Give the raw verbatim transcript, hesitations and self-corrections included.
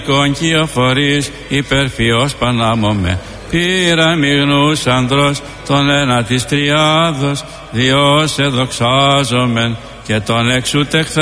Κονκιοφορείς υπερφυός πανάμωμε, πήρα μειγνούς ανδρός, τον ένα της τριάδος, Διός εδοξάζομεν και τον εξούτεχθεν.